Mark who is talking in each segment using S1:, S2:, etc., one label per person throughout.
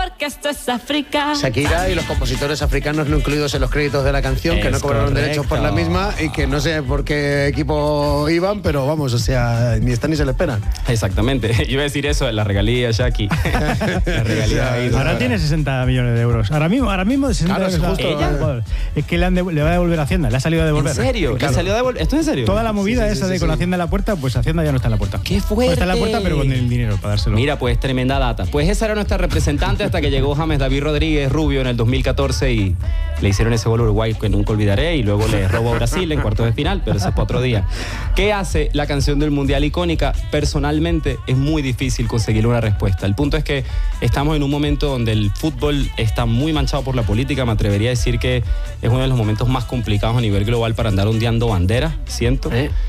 S1: Porque esto es África.
S2: Shakira y los compositores africanos no incluidos en los créditos de la canción, que no cobraron derechos por la misma y que no sé por qué equipo iban, pero vamos, o sea, ni están ni se le esperan.
S3: Exactamente. Yo iba a decir eso de la regalía, Shaki. La regalía ahí.
S4: Ahora tiene 60 millones de euros. Ahora mismo de 60
S2: Claro,
S4: millones.
S2: justo,
S4: Es que le va a devolver a Hacienda. Le ha salido a devolver.
S3: ¿En serio?
S2: Claro.
S3: ¿Le salió a devolver? ¿Esto es en serio?
S4: Toda la movida
S2: Sí,
S4: esa de
S2: sí.
S4: con Hacienda en la puerta, pues Hacienda ya no está en la puerta.
S3: ¡Qué fuerte!
S4: Pues está en la puerta, pero con el dinero para dárselo.
S3: Mira, pues tremenda data. Pues esa era nuestra representante hasta que llegó James David Rodríguez Rubio en el 2014 y le hicieron ese gol a Uruguay que nunca olvidaré y luego le robó a Brasil en cuartos de final, pero eso es para otro día. ¿Qué hace la canción del Mundial icónica? Personalmente es muy difícil conseguir una respuesta. El punto es que estamos en un momento donde el fútbol está muy manchado por la política. Me atrevería a decir que es uno de los momentos más complicados a nivel global para andar ondeando banderas, siento.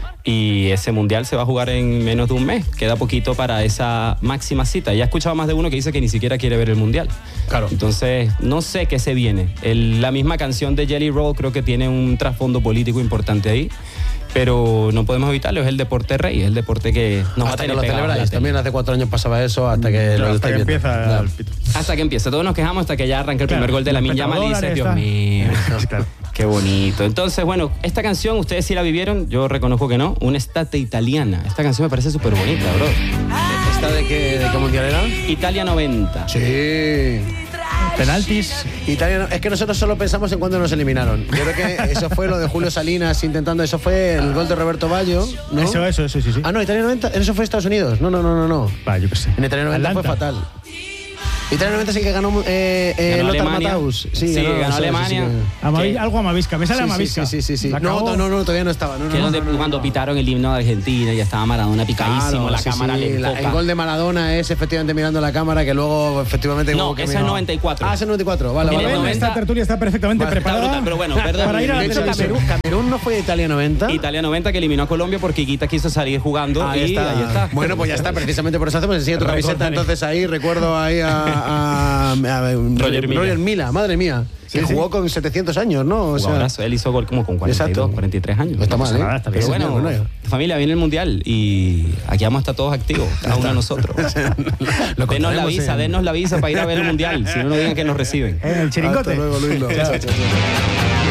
S3: Y ese mundial se va a jugar en menos de un mes. Queda poquito para esa máxima cita. Ya he escuchado más de uno que dice que ni siquiera quiere ver el mundial.
S2: Claro.
S3: Entonces, no sé qué se viene. La misma canción de Jelly Roll creo que tiene un trasfondo político importante ahí. Pero no podemos evitarlo, es el deporte rey, es el deporte que nos va a
S2: Hasta que
S3: tener
S2: lo
S3: pegados a la
S2: celebráis.
S3: tele.
S2: También hace 4 años pasaba eso, hasta que lo
S4: hasta
S2: estáis
S4: que
S2: viendo.
S4: empieza
S2: Claro.
S4: el pito.
S3: Hasta que empiece. Todos nos quejamos hasta que ya arranca el primer gol de Lamine Yamal y dices, Dios mío,
S4: Claro.
S3: qué bonito. Entonces, bueno, esta canción, ustedes sí la vivieron, yo reconozco que no, una estate italiana. Esta canción me parece súper bonita, bro.
S2: ¿Esta de qué mundial era?
S3: Italia 90.
S2: Sí.
S4: Penaltis.
S2: Italia, es que nosotros solo pensamos en cuando nos eliminaron. Yo creo que eso fue lo de Julio Salinas intentando, eso fue el gol de Roberto Baggio, ¿no?
S4: Eso, sí.
S2: Ah, no, Italia 90, eso fue Estados Unidos. No.
S4: Va, yo qué sé.
S2: En Italia 90 fue
S4: Atlanta.
S2: fatal. Italia 90 sí que ganó Lothar
S3: Alemania.
S2: Matthaus.
S3: Sí, ganó Alemania.
S4: Amavi- algo Amavisca. Me sale Amavisca.
S2: Sí.
S4: La
S2: No,
S4: cagó.
S2: todavía no estaba.
S3: Que es donde cuando pitaron el himno de Argentina ya estaba Maradona picadísimo, la cámara le
S2: El
S3: enfoca.
S2: gol de Maradona es efectivamente mirando la cámara, que luego efectivamente...
S3: No,
S2: como que
S3: ese es
S2: miró.
S3: 94.
S2: Ah, ese es 94, vale.
S3: Mire,
S2: vale.
S3: 90.
S4: Esta tertulia está perfectamente
S2: Vale, está
S4: preparada.
S3: brutal, pero bueno, perdón.
S4: Para ir a la
S2: De hecho,
S4: televisión.
S2: Camerún no fue Italia 90.
S3: Italia 90 que eliminó a Colombia porque Higuita quiso salir jugando y ahí está.
S2: Bueno, pues ya está, precisamente por eso hacemos. Enseña tu camiseta, entonces ahí recuerdo ahí a Roger Mila, madre mía, que jugó con 700 años, ¿no? O sea,
S3: Jugadorazo. Él hizo gol como con 42,
S2: Exacto.
S3: 43 años.
S2: no está mal, ¿eh?
S4: nada, está bien.
S3: Pero bueno, familia, viene el Mundial y aquí vamos a estar todos activos, cada uno de nosotros. Denos la visa para ir a ver el Mundial, si no nos digan que nos reciben.
S4: El chiringote.
S2: Hasta luego, Luis. Chao, chao, chao.